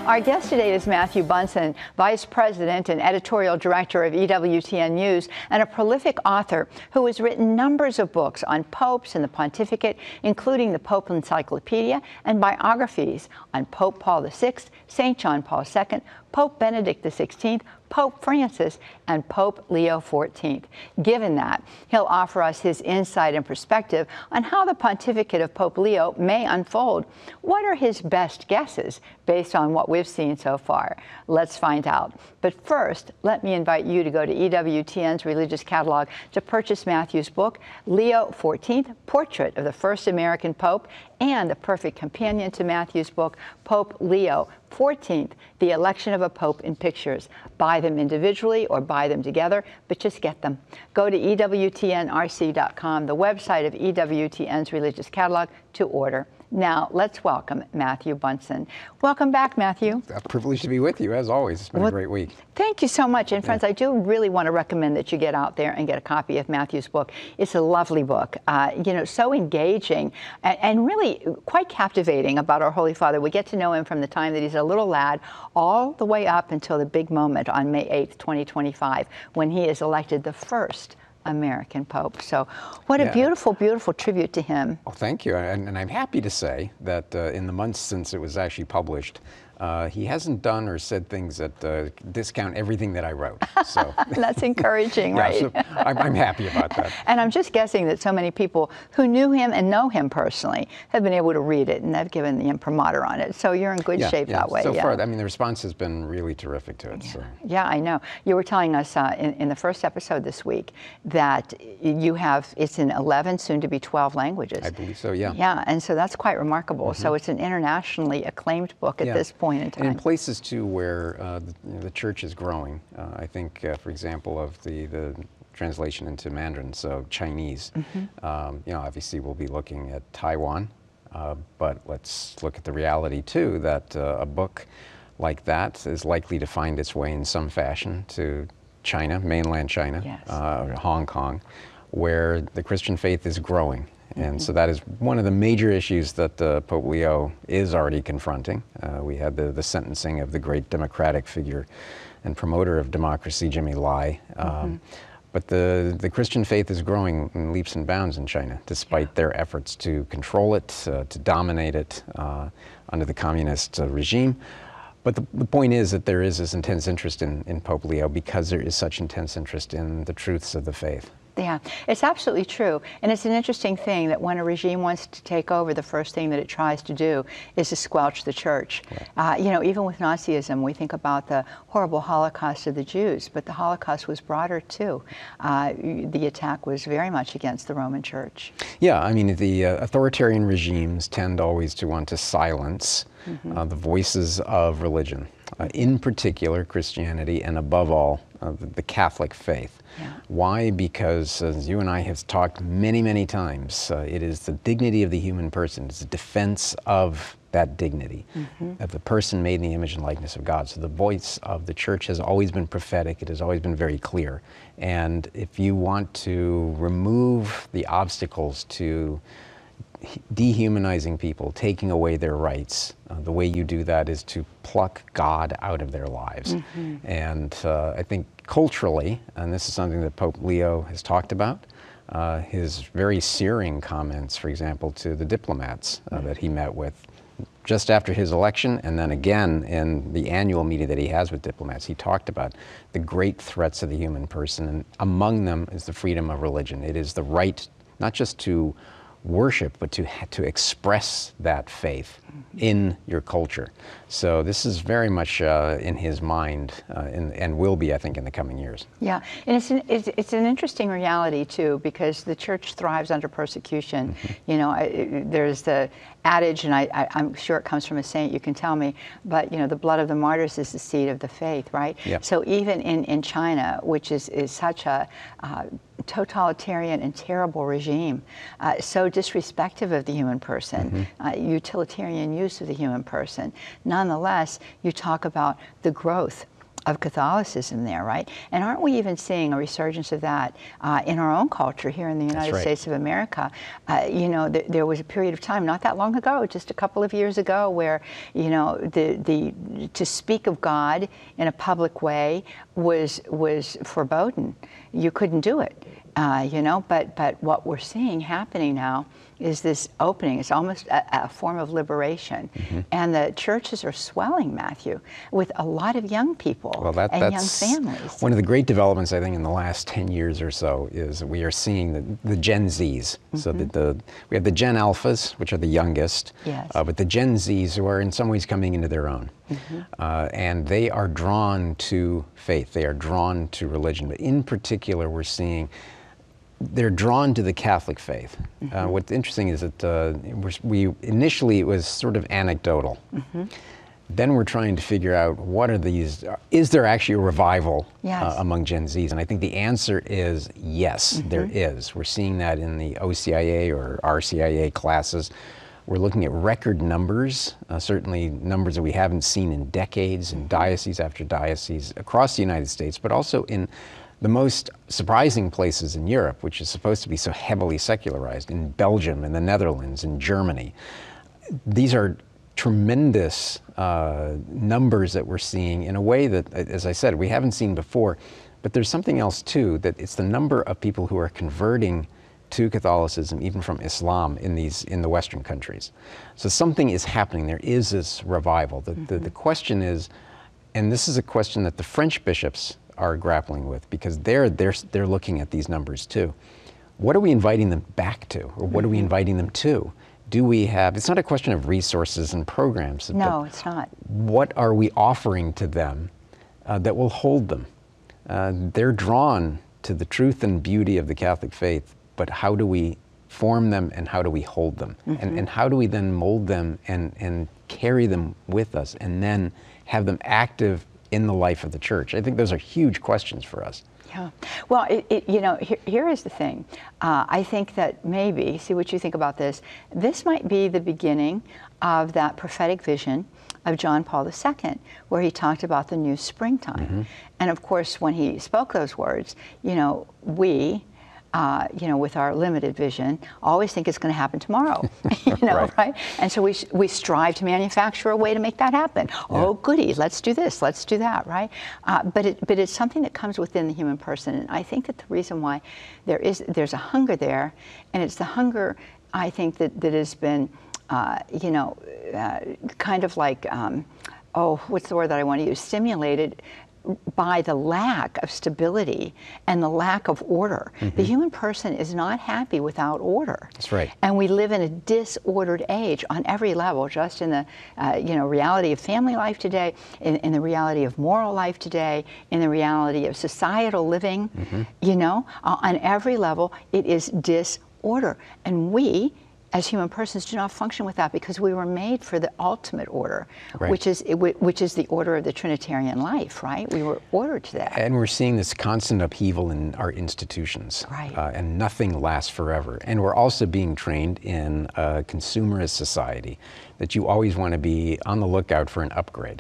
Our guest today is Matthew Bunson, Vice President and Editorial Director of EWTN News, and a prolific author who has written numbers of books on popes and the pontificate, including the Pope Encyclopedia and biographies on Pope Paul VI, St. John Paul II, Pope Benedict XVI, Pope Francis, and Pope Leo XIV. Given that, he'll offer us his insight and perspective on how the pontificate of Pope Leo may unfold. What are his best guesses based on what we've seen so far? Let's find out. But first, let me invite you to go to EWTN's Religious Catalog to purchase Matthew's book, Leo XIV, Portrait of the First American Pope, and the perfect companion to Matthew's book, Pope Leo XIV, The Election of a Pope in Pictures. Buy them individually or buy them together, but just get them. Go to EWTNRC.com, the website of EWTN's Religious Catalog, to order. Now, let's welcome Matthew Bunson. Welcome back, Matthew. A privilege to be with you, as always. It's been a great week. Thank you so much. And friends, I do really want to recommend that you get out there and get a copy of Matthew's book. It's a lovely book, so engaging and really quite captivating about our Holy Father. We get to know him from the time that he's a little lad all the way up until the big moment on May 8th, 2025, when he is elected the first American Pope. So what a beautiful, beautiful tribute to him. Well, thank you. And I'm happy to say that in the months since it was actually published, he hasn't done or said things that discount everything that I wrote. So that's encouraging, right? So I'm happy about that. And I'm just guessing that so many people who knew him and know him personally have been able to read it, and they've given the imprimatur on it. So you're in good shape that way. So far, I mean, the response has been really terrific to it. Yeah, so. Yeah, I know. You were telling us in the first episode this week that you have, it's in 11, soon to be 12 languages. I believe so, yeah. Yeah, and so that's quite remarkable. So it's an internationally acclaimed book at this point in time. And in places, too, where the church is growing. I think, for example, of the translation into Mandarin, so Chinese. Obviously we'll be looking at Taiwan, but let's look at the reality, too, that a book like that is likely to find its way in some fashion to China, mainland China, Hong Kong, where the Christian faith is growing. And so that is one of the major issues that Pope Leo is already confronting. We had the sentencing of the great democratic figure and promoter of democracy, Jimmy Lai. But the Christian faith is growing in leaps and bounds in China, despite their efforts to control it, to dominate it under the communist regime. But the point is that there is this intense interest in Pope Leo because there is such intense interest in the truths of the faith. Yeah, it's absolutely true. And it's an interesting thing that when a regime wants to take over, the first thing that it tries to do is to squelch the church. Right. Even with Nazism, we think about the horrible Holocaust of the Jews, but the Holocaust was broader too. The attack was very much against the Roman Church. Yeah, I mean, the authoritarian regimes tend always to want to silence the voices of religion, in particular Christianity, and above all, the Catholic faith. Yeah. Why? Because, as you and I have talked many, many times, it is the dignity of the human person. It's the defense of that dignity, of the person made in the image and likeness of God. So the voice of the church has always been prophetic. It has always been very clear. And if you want to remove the obstacles to dehumanizing people, taking away their rights, the way you do that is to pluck God out of their lives. And I think culturally, and this is something that Pope Leo has talked about, his very searing comments, for example, to the diplomats that he met with just after his election, and then again in the annual meeting that he has with diplomats, he talked about the great threats of the human person, and among them is the freedom of religion. It is the right not just to worship, but to express that faith in your culture. So this is very much in his mind, and will be, I think, in the coming years. Yeah, and it's an interesting reality too, because the church thrives under persecution. There's the adage, and I'm sure it comes from a saint, you can tell me, but the blood of the martyrs is the seed of the faith, right? Yep. So even in China, which is such a totalitarian and terrible regime, so disrespectful of the human person, utilitarian use of the human person. Nonetheless, you talk about the growth of Catholicism there, right? And aren't we even seeing a resurgence of that in our own culture here in the United States of America? You know, there was a period of time not that long ago, just a couple of years ago, where, you know, to speak of God in a public way was forbidden. You couldn't do it. You know, but what we're seeing happening now is this opening. It's almost a form of liberation. And the churches are swelling, Matthew, with a lot of young people and young families. One of the great developments, I think, in the last 10 years or so is we are seeing the Gen Zs. So that we have the Gen Alphas, which are the youngest, but the Gen Zs who are in some ways coming into their own. And they are drawn to faith. They are drawn to religion. But in particular, we're seeing they're drawn to the Catholic faith. What's interesting is that initially it was sort of anecdotal. Then we're trying to figure out what are these, is there actually a revival among Gen Zs? And I think the answer is yes, there is. We're seeing that in the OCIA or RCIA classes. We're looking at record numbers, certainly numbers that we haven't seen in decades, in diocese after diocese across the United States, but also in the most surprising places in Europe, which is supposed to be so heavily secularized, in Belgium, in the Netherlands, in Germany. These are tremendous numbers that we're seeing in a way that, as I said, we haven't seen before. But there's something else too, that it's the number of people who are converting to Catholicism, even from Islam, in the Western countries. So something is happening. There is this revival. The question is, and this is a question that the French bishops are grappling with, because they're looking at these numbers too. What are we inviting them back to, or what are we inviting them to? Do we have? It's not a question of resources and programs. No, it's not. What are we offering to them that will hold them? They're drawn to the truth and beauty of the Catholic faith, but how do we form them and how do we hold them? And how do we then mold them and carry them with us and then have them active in the life of the church? I think those are huge questions for us. Yeah. Well, you know, here is the thing. I think that maybe, see what you think about this, this might be the beginning of that prophetic vision of John Paul II, where he talked about the new springtime. And of course, when he spoke those words, you know, we, you know, with our limited vision, always think it's going to happen tomorrow, you know, right? And so we strive to manufacture a way to make that happen. Oh, goody, let's do this, let's do that, right? But it's something that comes within the human person, and I think that the reason why there's a hunger there, and it's the hunger, I think, that has been, you know, kind of like, oh, what's the word that I want to use? Stimulated by the lack of stability and the lack of order. The human person is not happy without order. That's right. And we live in a disordered age on every level, just in the you know, reality of family life today, in the reality of moral life today, in the reality of societal living. You know, on every level, it is disorder. And we, as human persons, do not function with that, because we were made for the ultimate order, which is the order of the Trinitarian life, right? We were ordered to that. And we're seeing this constant upheaval in our institutions, and nothing lasts forever. And we're also being trained in a consumerist society that you always want to be on the lookout for an upgrade.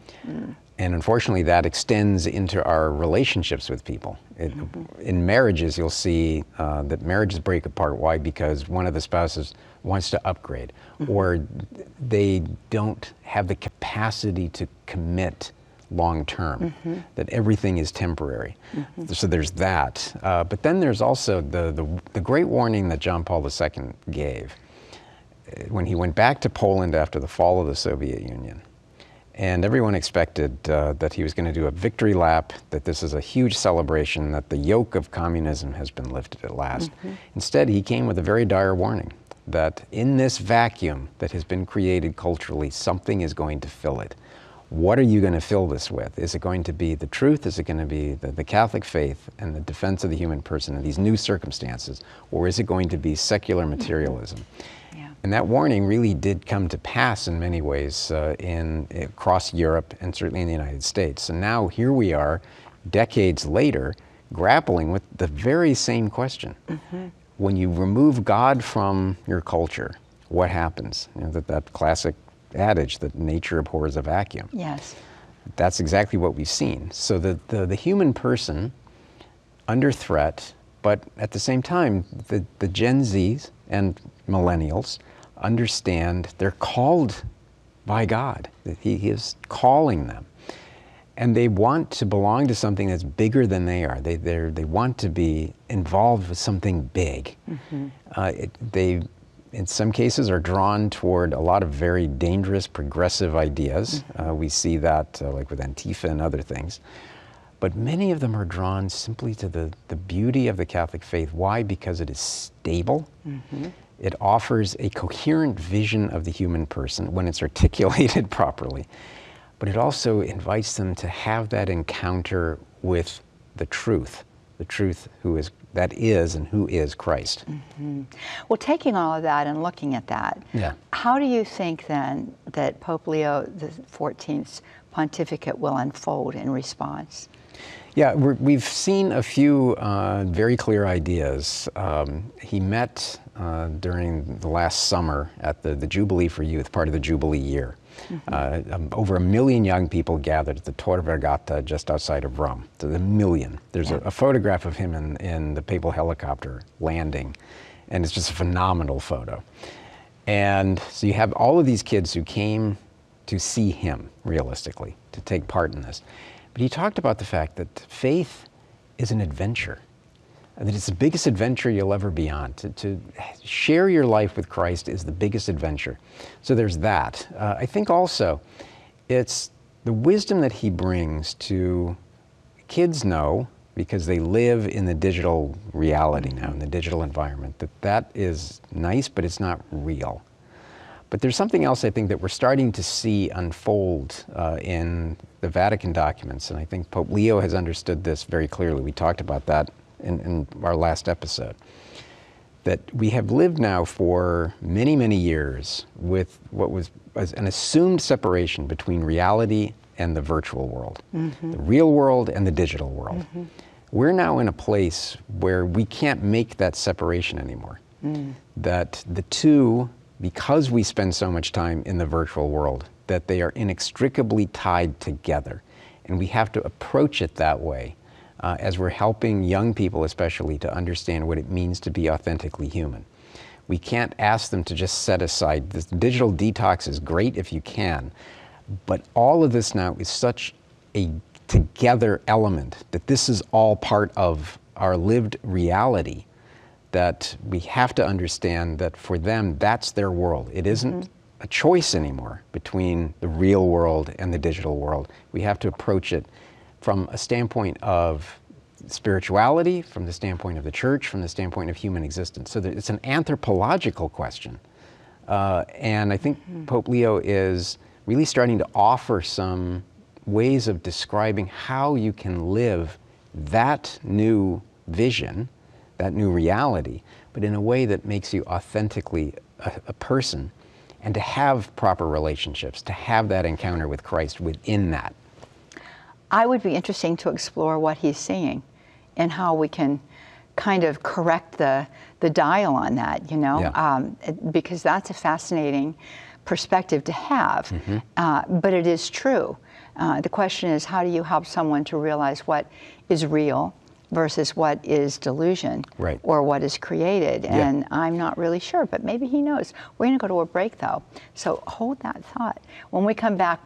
And unfortunately, that extends into our relationships with people. In marriages, you'll see that marriages break apart. Why? Because one of the spouses wants to upgrade, or they don't have the capacity to commit long term, that everything is temporary. So there's that. But then there's also the great warning that John Paul II gave when he went back to Poland after the fall of the Soviet Union. And everyone expected that he was going to do a victory lap, that this is a huge celebration, that the yoke of communism has been lifted at last. Instead, he came with a very dire warning that in this vacuum that has been created culturally, something is going to fill it. What are you going to fill this with? Is it going to be the truth? Is it going to be the Catholic faith and the defense of the human person in these new circumstances? Or is it going to be secular materialism? And that warning really did come to pass in many ways across Europe and certainly in the United States. And now here we are, decades later, grappling with the very same question. When you remove God from your culture, what happens? You know, that classic adage that nature abhors a vacuum. Yes. that's exactly what we've seen. So the human person under threat, but at the same time, the Gen Zs and millennials understand they're called by God. He is calling them. And they want to belong to something that's bigger than they are. They want to be involved with something big. They, in some cases, are drawn toward a lot of very dangerous, progressive ideas. We see that like with Antifa and other things. But many of them are drawn simply to the beauty of the Catholic faith. Why? Because it is stable. It offers a coherent vision of the human person when it's articulated properly. But it also invites them to have that encounter with the truth that is and who is Christ. Well, taking all of that and looking at that, how do you think then that Pope Leo XIV's pontificate will unfold in response? Yeah, we've seen a few very clear ideas. He met during the last summer at the Jubilee for Youth, part of the Jubilee year. Over 1 million young people gathered at the Tor Vergata just outside of Rome. So 1 million. There's a photograph of him in the papal helicopter landing, and it's just a phenomenal photo. And so you have all of these kids who came to see him, realistically, to take part in this. But he talked about the fact that faith is an adventure. And that it's the biggest adventure you'll ever be on. To share your life with Christ is the biggest adventure. So there's that. I think also it's the wisdom that he brings to kids know, because they live in the digital reality now, in the digital environment, that is nice, but it's not real. But there's something else I think that we're starting to see unfold in the Vatican documents, and I think Pope Leo has understood this very clearly. We talked about that in our last episode, that we have lived now for many, many years with what was an assumed separation between reality and the virtual world, the real world and the digital world. We're now in a place where we can't make that separation anymore. That the two, because we spend so much time in the virtual world, that they are inextricably tied together. And we have to approach it that way as we're helping young people especially to understand what it means to be authentically human. We can't ask them to just set aside. This digital detox is great if you can, but all of this now is such a together element that this is all part of our lived reality, that we have to understand that for them, that's their world. It isn't a choice anymore between the real world and the digital world. We have to approach it from a standpoint of spirituality, from the standpoint of the church, from the standpoint of human existence. So that it's an anthropological question. And I think Pope Leo is really starting to offer some ways of describing how you can live that new vision, that new reality, but in a way that makes you authentically a person, and to have proper relationships, to have that encounter with Christ within that. I would be interesting to explore what he's seeing and how we can kind of correct the dial on that, you know, because that's a fascinating perspective to have, but it is true. The question is, how do you help someone to realize what is real versus what is delusion, or what is created? And I'm not really sure, but maybe he knows. We're going to go to a break, though, so hold that thought. When we come back,